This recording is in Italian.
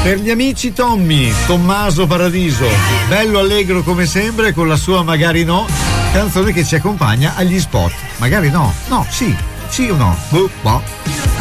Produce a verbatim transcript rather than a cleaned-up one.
Per gli amici Tommy, Tommaso Paradiso, bello allegro come sempre con la sua Magari no, canzone che ci accompagna agli spot. Magari no, no, sì, sì o no? Boh, boh.